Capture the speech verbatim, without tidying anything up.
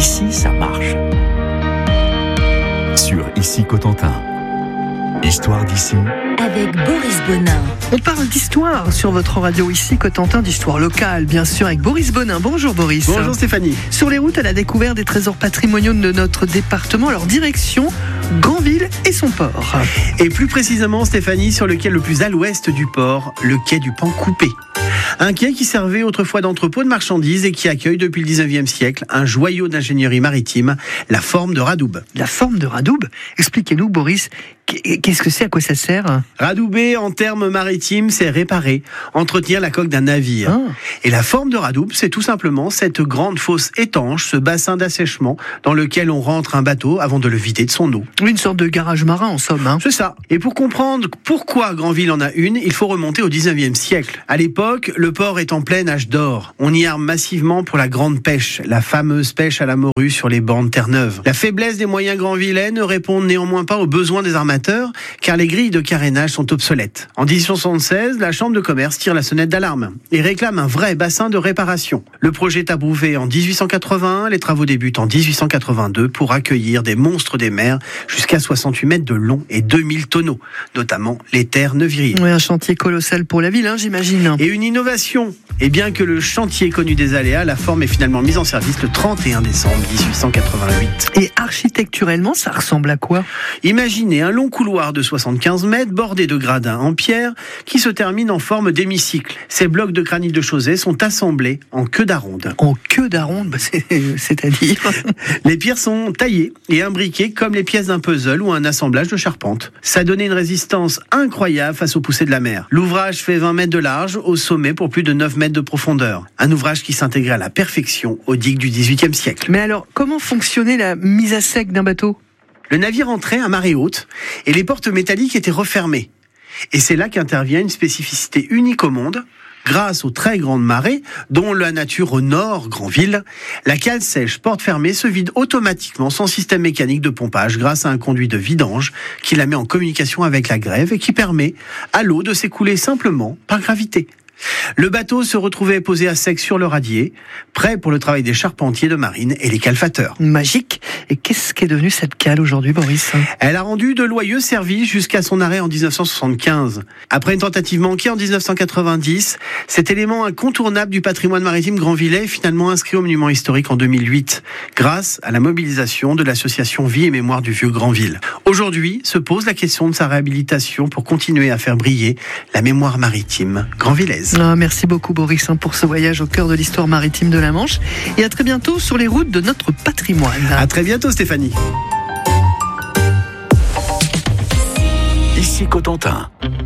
Ici, ça marche. Sur Ici Cotentin. Histoire d'ici. Avec Boris Bonin. On parle d'histoire sur votre radio Ici Cotentin, d'histoire locale, bien sûr, avec Boris Bonin. Bonjour Boris. Bonjour Stéphanie. Sur les routes à la découverte des trésors patrimoniaux de notre département, alors direction Granville et son port. Et plus précisément, Stéphanie, sur le quai le plus à l'ouest du port, le quai du Pan Coupé. Un quai qui servait autrefois d'entrepôt de marchandises et qui accueille depuis le dix-neuvième siècle un joyau d'ingénierie maritime, la forme de Radoub. La forme de Radoub ? Expliquez-nous, Boris, qu'est-ce que c'est, à quoi ça sert ? Radouber, en termes maritimes, c'est réparer, entretenir la coque d'un navire. Ah. Et la forme de Radoub, c'est tout simplement cette grande fosse étanche, ce bassin d'assèchement dans lequel on rentre un bateau avant de le vider de son eau. Une sorte de garage marin, en somme. Hein. C'est ça. Et pour comprendre pourquoi Granville en a une, il faut remonter au dix-neuvième siècle. À l'époque, le port est en plein âge d'or. On y arme massivement pour la grande pêche, la fameuse pêche à la morue sur les bancs de Terre-Neuve. La faiblesse des moyens granvillais ne répond néanmoins pas aux besoins des armateurs, car les grilles de carénage sont obsolètes. En dix-huit cent soixante-seize, la Chambre de commerce tire la sonnette d'alarme et réclame un vrai bassin de réparation. Le projet est approuvé en dix-huit cent quatre-vingt-un, les travaux débutent en dix-huit cent quatre-vingt-deux pour accueillir des monstres des mers jusqu'à soixante-huit mètres de long et deux mille tonneaux, notamment les terres neuvriers. Oui, un chantier colossal pour la ville, hein, j'imagine. Et une innovation. Et bien que le chantier connu des aléas, la forme est finalement mise en service le trente et un décembre dix-huit cent quatre-vingt-huit. Et architecturellement, ça ressemble à quoi ? Imaginez un long couloir de soixante-quinze mètres bordé de gradins en pierre qui se termine en forme d'hémicycle. Ces blocs de granit de Chauzet sont assemblés en queue d'aronde. En queue d'aronde, bah c'est, c'est-à-dire Les pierres sont taillées et imbriquées comme les pièces d'un puzzle ou un assemblage de charpente. Ça donnait une résistance incroyable face aux poussées de la mer. L'ouvrage fait vingt mètres de large au sommet pour plus de neuf mètres de profondeur. Un ouvrage qui s'intégrait à la perfection aux digues du dix-huitième siècle. Mais alors, comment fonctionnait la mise à sec d'un bateau ? Le navire entrait à marée haute et les portes métalliques étaient refermées. Et c'est là qu'intervient une spécificité unique au monde. Grâce aux très grandes marées, dont la nature honore Granville, la cale sèche porte fermée se vide automatiquement sans système mécanique de pompage grâce à un conduit de vidange qui la met en communication avec la grève et qui permet à l'eau de s'écouler simplement par gravité. Le bateau se retrouvait posé à sec sur le radier, prêt pour le travail des charpentiers de marine et les calfateurs. Magique. Et qu'est-ce qu'est devenu cette cale aujourd'hui, Boris ? Elle a rendu de loyaux services jusqu'à son arrêt en dix-neuf cent soixante-quinze. Après une tentative manquée en dix-neuf cent quatre-vingt-dix, cet élément incontournable du patrimoine maritime granvillais est finalement inscrit au monument historique en deux mille huit, grâce à la mobilisation de l'association Vie et Mémoire du Vieux Granville. Aujourd'hui, se pose la question de sa réhabilitation pour continuer à faire briller la mémoire maritime granvillaise. Ah, merci beaucoup, Boris, pour ce voyage au cœur de l'histoire maritime de la Manche. Et à très bientôt sur les routes de notre patrimoine. À très bientôt, Stéphanie. Ici Cotentin.